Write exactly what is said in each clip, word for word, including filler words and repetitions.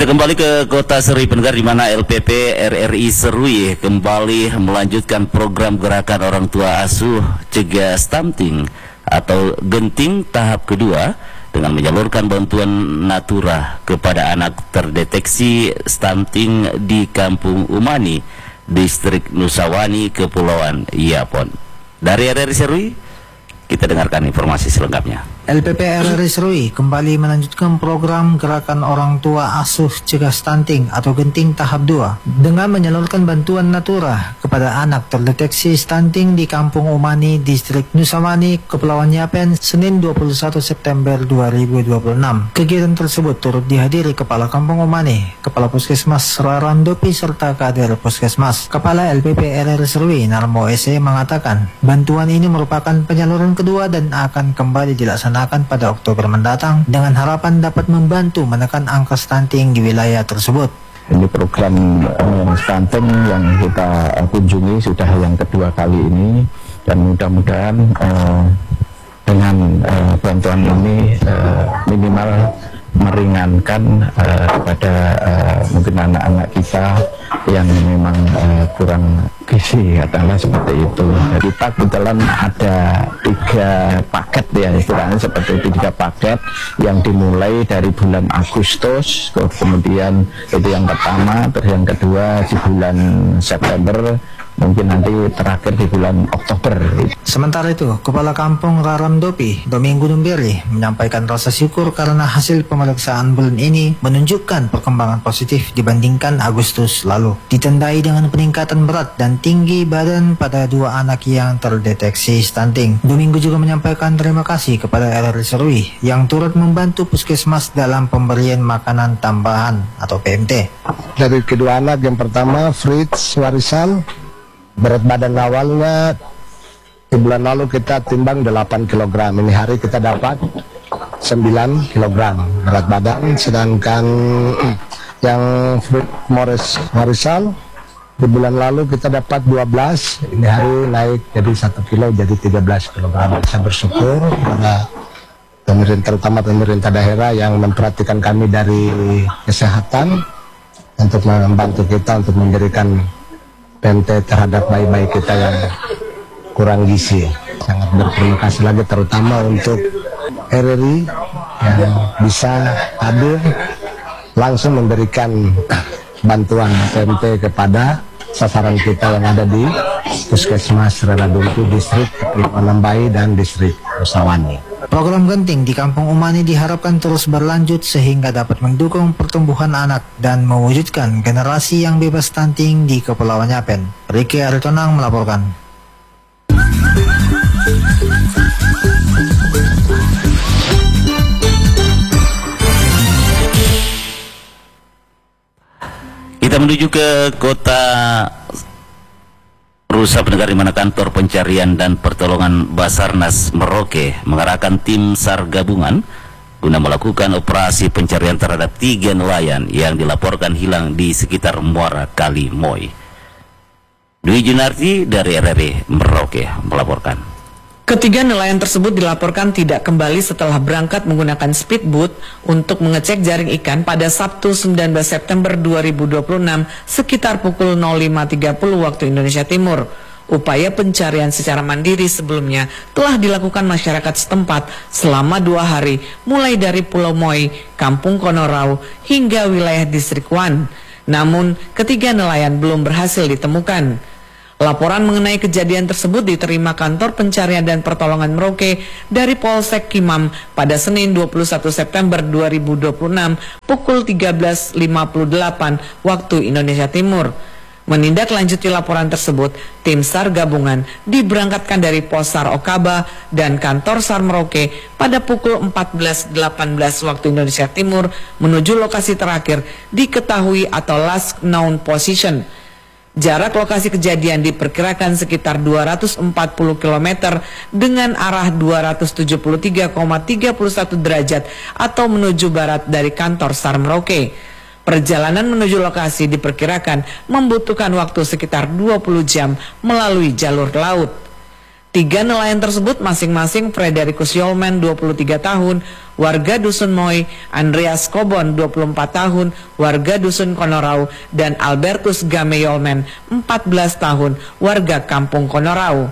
Kita kembali ke Kota Serui pendengar, di mana L P P R R I Serui kembali melanjutkan program gerakan orang tua asuh cegah stunting atau genting tahap kedua dengan menyalurkan bantuan natura kepada anak terdeteksi stunting di Kampung Umani, Distrik Nusawani, Kepulauan Yapon. Dari R R I Serui, kita dengarkan informasi selengkapnya. L P P R R I Serui kembali melanjutkan program gerakan orang tua asuh cegah stunting atau genting tahap dua dengan menyalurkan bantuan natura kepada anak terdeteksi stunting di Kampung Umani, Distrik Nusawani, Kepulauan Yapen, Senin dua puluh satu September dua ribu dua puluh enam. Kegiatan tersebut turut dihadiri Kepala Kampung Umani, Kepala Puskesmas Rarandopi, serta kader Puskesmas. Kepala L P P R R I Serui, Narmo S E, mengatakan bantuan ini merupakan penyaluran kedua dan akan kembali dilaksanakan pada Oktober mendatang dengan harapan dapat membantu menekan angka stunting di wilayah tersebut. Ini program uh, stunting yang kita uh, kunjungi sudah yang kedua kali ini, dan mudah-mudahan uh, dengan uh, bantuan ini uh, minimal meringankan uh, kepada uh, mungkin anak-anak kita yang memang uh, kurang gizi, katakanlah seperti itu. Jadi kita kebetulan ada tiga paket ya, istilahnya seperti itu, tiga paket yang dimulai dari bulan Agustus, kemudian itu yang pertama, terus yang kedua di bulan September, mungkin nanti terakhir di bulan Oktober. Sementara itu, Kepala Kampung Rarandopi, Domingo Numberi, menyampaikan rasa syukur karena hasil pemeriksaan bulan ini menunjukkan perkembangan positif dibandingkan Agustus lalu, ditandai dengan peningkatan berat dan tinggi badan pada dua anak yang terdeteksi stunting. Domingo juga menyampaikan terima kasih kepada R R I Serui yang turut membantu Puskesmas dalam pemberian makanan tambahan atau P M T. Dari kedua anak, yang pertama Fritz Warisan, berat badan awalnya di bulan lalu kita timbang delapan kilogram, ini hari kita dapat sembilan kilogram berat badan. Sedangkan yang Fritz Morris Warisal di bulan lalu kita dapat dua belas, ini hari naik jadi satu kilo, jadi tiga belas kilogram. Saya bersyukur pada pemerintah, terutama pemerintah daerah yang memperhatikan kami dari kesehatan untuk membantu kita untuk memberikan P M T terhadap bayi-bayi kita yang kurang gizi. Sangat berterima kasih lagi terutama untuk R R I yang bisa hadir langsung memberikan bantuan P M T kepada sasaran kita yang ada di Puskesmas Rarandopi, Distrik Kepulauan Bayi dan Distrik Nusawani. Program genting di Kampung Umani diharapkan terus berlanjut sehingga dapat mendukung pertumbuhan anak dan mewujudkan generasi yang bebas stunting di Kepulauan Yapen. Riki Aritonang melaporkan. Kita menuju ke Kota Rusa pendengar, di mana kantor pencarian dan pertolongan Basarnas Merauke mengerahkan tim SAR gabungan guna melakukan operasi pencarian terhadap tiga nelayan yang dilaporkan hilang di sekitar Muara Kali Moi. Dwi Junarti dari R R I Merauke melaporkan. Ketiga nelayan tersebut dilaporkan tidak kembali setelah berangkat menggunakan speedboat untuk mengecek jaring ikan pada Sabtu sembilan belas September dua ribu dua puluh enam sekitar pukul nol lima tiga puluh waktu Indonesia Timur. Upaya pencarian secara mandiri sebelumnya telah dilakukan masyarakat setempat selama dua hari, mulai dari Pulau Moi, Kampung Konorau, hingga wilayah Distrik Wan. Namun, ketiga nelayan belum berhasil ditemukan. Laporan mengenai kejadian tersebut diterima Kantor Pencarian dan Pertolongan Merauke dari Polsek Kimam pada Senin dua puluh satu September dua ribu dua puluh enam pukul tiga belas lima puluh delapan waktu Indonesia Timur. Menindaklanjuti laporan tersebut, tim SAR gabungan diberangkatkan dari Pos SAR Okaba dan Kantor SAR Merauke pada pukul empat belas delapan belas waktu Indonesia Timur menuju lokasi terakhir diketahui atau last known position. Jarak lokasi kejadian diperkirakan sekitar dua ratus empat puluh kilometer dengan arah dua ratus tujuh puluh tiga koma tiga satu derajat atau menuju barat dari kantor SAR Merauke. Perjalanan menuju lokasi diperkirakan membutuhkan waktu sekitar dua puluh jam melalui jalur laut. Tiga nelayan tersebut masing-masing Frederikus Yolman dua puluh tiga tahun, warga Dusun Moy, Andreas Kobon dua puluh empat tahun, warga Dusun Konorau, dan Albertus Game Yolman empat belas tahun, warga Kampung Konorau.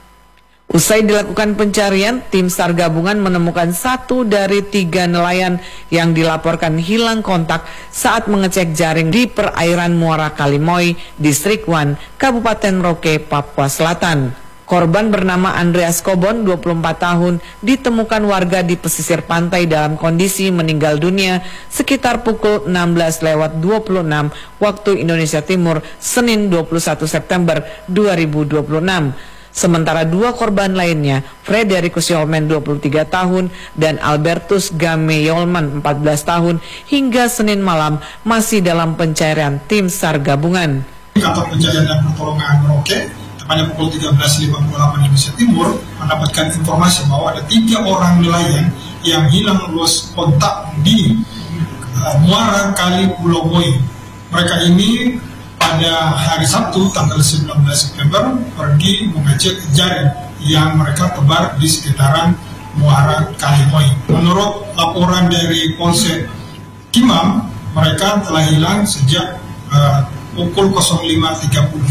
Usai dilakukan pencarian, tim SAR gabungan menemukan satu dari tiga nelayan yang dilaporkan hilang kontak saat mengecek jaring di perairan Muara Kalimoy, Distrik Wan, Kabupaten Merauke, Papua Selatan. Korban bernama Andreas Kobon, dua puluh empat tahun, ditemukan warga di pesisir pantai dalam kondisi meninggal dunia sekitar pukul enam belas lewat dua puluh enam waktu Indonesia Timur, Senin dua puluh satu September dua ribu dua puluh enam. Sementara dua korban lainnya, Frederikus Yolman dua puluh tiga tahun dan Albertus Game Yolman empat belas tahun, hingga Senin malam masih dalam pencarian tim SAR gabungan. Kantor Pencarian dan Pertolongan Merauke pada pukul tiga belas lima puluh delapan Indonesia Timur mendapatkan informasi bahwa ada tiga orang nelayan yang hilang lost kontak di uh, Muara Kali Pulau Moy. Mereka ini pada hari Sabtu tanggal sembilan belas September pergi mengecek jaring yang mereka tebar di sekitaran Muara Kalimoy. Menurut laporan dari Polsek Kimam, mereka telah hilang sejak uh, pukul lima tiga puluh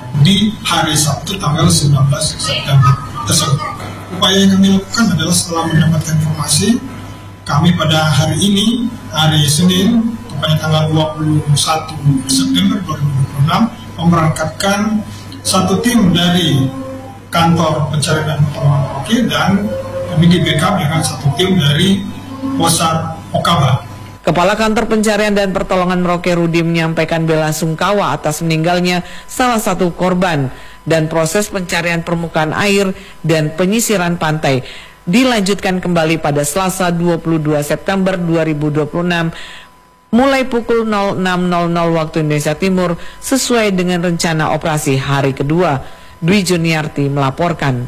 di hari Sabtu tanggal sembilan belas September tersebut. Upaya yang kami lakukan adalah setelah mendapatkan informasi, kami pada hari ini, hari Senin, pada tanggal dua puluh satu September dua ribu dua puluh enam, memberangkatkan satu tim dari kantor pencarian dan pertolongan Merauke dan kami di backup dengan satu tim dari Posat Okaba. Kepala Kantor Pencarian dan Pertolongan Merauke Rudi menyampaikan bela sungkawa atas meninggalnya salah satu korban dan proses pencarian permukaan air dan penyisiran pantai dilanjutkan kembali pada Selasa dua puluh dua September dua ribu dua puluh enam mulai pukul nol enam nol nol waktu Indonesia Timur sesuai dengan rencana operasi hari kedua. Dwi Juniarti melaporkan.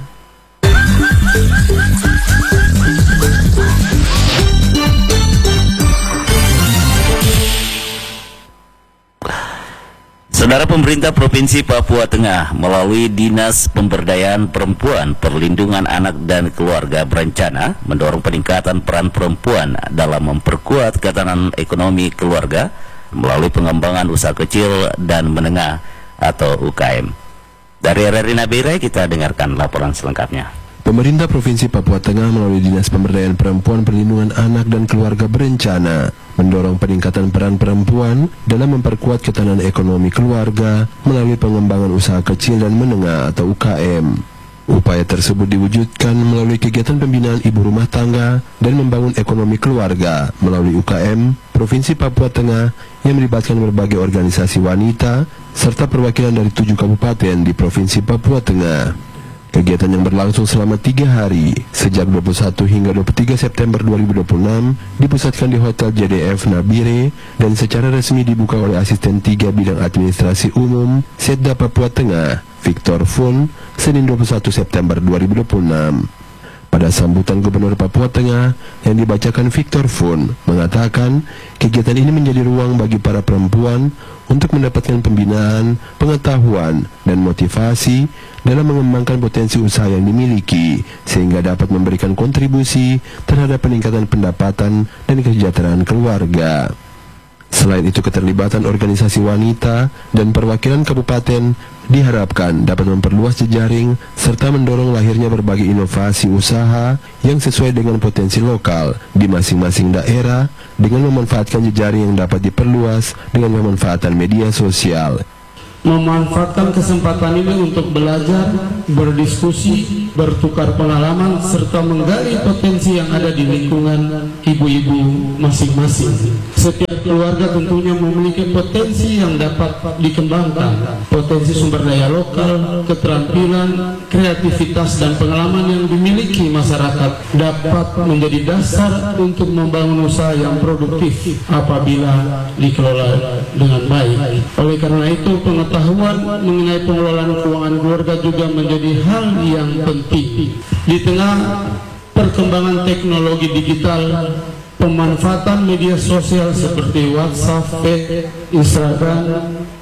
Saudara, pemerintah Provinsi Papua Tengah melalui Dinas Pemberdayaan Perempuan, Perlindungan Anak dan Keluarga berencana mendorong peningkatan peran perempuan dalam memperkuat ketahanan ekonomi keluarga melalui pengembangan usaha kecil dan menengah atau U K M. Dari R R I Nabire kita dengarkan laporan selengkapnya. Pemerintah Provinsi Papua Tengah melalui Dinas Pemberdayaan Perempuan, Perlindungan Anak dan Keluarga berencana mendorong peningkatan peran perempuan dalam memperkuat ketahanan ekonomi keluarga melalui pengembangan usaha kecil dan menengah atau U K M. Upaya tersebut diwujudkan melalui kegiatan pembinaan ibu rumah tangga dan membangun ekonomi keluarga melalui U K M Provinsi Papua Tengah yang melibatkan berbagai organisasi wanita serta perwakilan dari tujuh kabupaten di Provinsi Papua Tengah. Kegiatan yang berlangsung selama tiga hari sejak dua puluh satu hingga dua puluh tiga September dua ribu dua puluh enam dipusatkan di Hotel J D F Nabire dan secara resmi dibuka oleh Asisten tiga Bidang Administrasi Umum Setda Papua Tengah, Victor Fun, Senin dua puluh satu September dua ribu dua puluh enam. Pada sambutan Gubernur Papua Tengah yang dibacakan Victor Fun mengatakan kegiatan ini menjadi ruang bagi para perempuan untuk mendapatkan pembinaan, pengetahuan, dan motivasi dalam mengembangkan potensi usaha yang dimiliki sehingga dapat memberikan kontribusi terhadap peningkatan pendapatan dan kesejahteraan keluarga. Selain itu, keterlibatan organisasi wanita dan perwakilan kabupaten diharapkan dapat memperluas jejaring serta mendorong lahirnya berbagai inovasi usaha yang sesuai dengan potensi lokal di masing-masing daerah dengan memanfaatkan jejaring yang dapat diperluas dengan pemanfaatan media sosial. Memanfaatkan kesempatan ini untuk belajar, berdiskusi, bertukar pengalaman, serta menggali potensi yang ada di lingkungan ibu-ibu masing-masing. Setiap keluarga tentunya memiliki potensi yang dapat dikembangkan, potensi sumber daya lokal, keterampilan, kreativitas, dan pengalaman yang dimiliki masyarakat dapat menjadi dasar untuk membangun usaha yang produktif apabila dikelola dengan baik. Oleh karena itu, pengetahuan Pengetahuan mengenai pengelolaan keuangan keluarga juga menjadi hal yang penting. Di tengah perkembangan teknologi digital, pemanfaatan media sosial seperti WhatsApp, Instagram,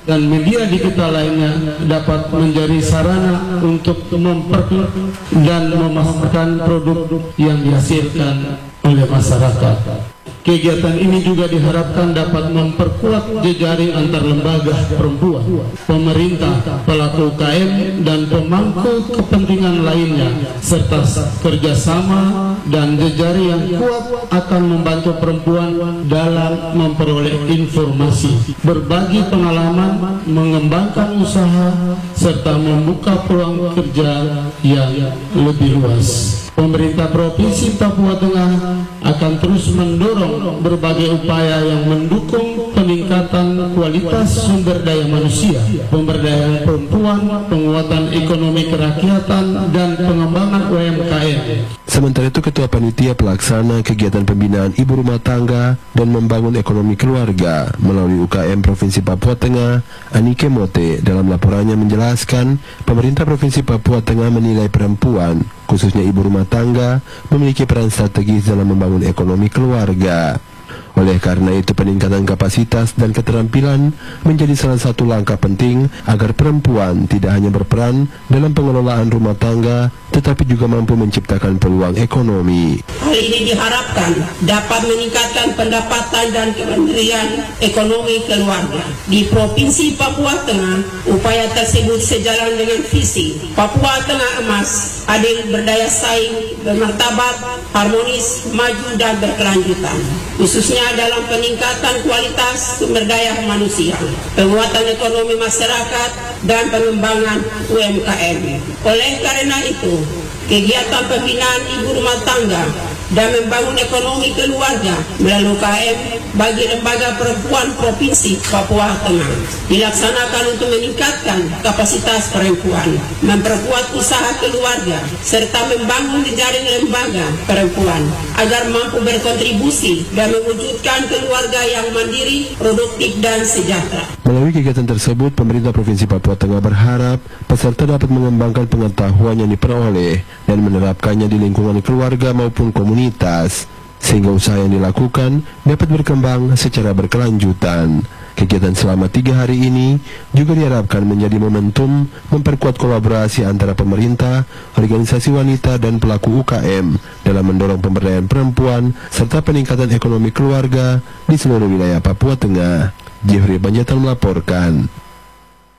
dan media digital lainnya dapat menjadi sarana untuk memperkuat dan memasarkan produk yang dihasilkan oleh masyarakat. Kegiatan ini juga diharapkan dapat memperkuat jejaring antar lembaga perempuan, pemerintah, pelaku U K M, dan pemangku kepentingan lainnya, serta kerjasama dan jejaring yang kuat akan membantu perempuan dalam memperoleh informasi, berbagi pengalaman, mengembangkan usaha, serta membuka peluang kerja yang lebih luas. Pemerintah Provinsi Papua Tengah akan terus mendorong berbagai upaya yang mendukung peningkatan kualitas sumber daya manusia, pemberdayaan perempuan, penguatan ekonomi kerakyatan, dan pengembangan U M K M. Sementara itu, Ketua Panitia Pelaksana Kegiatan Pembinaan Ibu Rumah Tangga dan Membangun Ekonomi Keluarga melalui U K M Provinsi Papua Tengah, Anike Mote, dalam laporannya menjelaskan, pemerintah Provinsi Papua Tengah menilai perempuan, khususnya ibu rumah tangga, memiliki peran strategis dalam membangun ekonomi keluarga. Oleh karena itu, peningkatan kapasitas dan keterampilan menjadi salah satu langkah penting agar perempuan tidak hanya berperan dalam pengelolaan rumah tangga, tetapi juga mampu menciptakan peluang ekonomi. Hal ini diharapkan dapat meningkatkan pendapatan dan kemandirian ekonomi keluarga. Di Provinsi Papua Tengah, upaya tersebut sejalan dengan visi Papua Tengah Emas, adil, berdaya saing, bermartabat, harmonis, maju, dan berkelanjutan, khususnya dalam peningkatan kualitas sumber daya manusia, penguatan ekonomi masyarakat, dan pengembangan U M K M. Oleh karena itu, kegiatan pembinaan ibu rumah tangga dan membangun ekonomi keluarga melalui U K M bagi lembaga perempuan Provinsi Papua Tengah dilaksanakan untuk meningkatkan kapasitas perempuan, memperkuat usaha keluarga, serta membangun jejaring lembaga perempuan agar mampu berkontribusi dan mewujudkan keluarga yang mandiri, produktif, dan sejahtera. Melalui kegiatan tersebut, pemerintah Provinsi Papua Tengah berharap peserta dapat mengembangkan pengetahuan yang diperoleh dan menerapkannya di lingkungan keluarga maupun komunitas, sehingga usaha yang dilakukan dapat berkembang secara berkelanjutan. Kegiatan selama tiga hari ini juga diharapkan menjadi momentum memperkuat kolaborasi antara pemerintah, organisasi wanita, dan pelaku U K M dalam mendorong pemberdayaan perempuan serta peningkatan ekonomi keluarga di seluruh wilayah Papua Tengah. Jeffrey Panjaitan melaporkan.